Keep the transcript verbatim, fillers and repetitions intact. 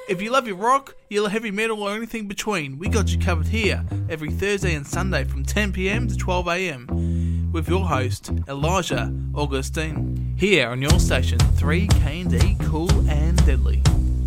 If you love your rock, your heavy metal or anything between, we got you covered here every Thursday and Sunday from ten p.m. to twelve a.m. with your host, Elijah Augustine, here on your station three K and D Cool and Deadly.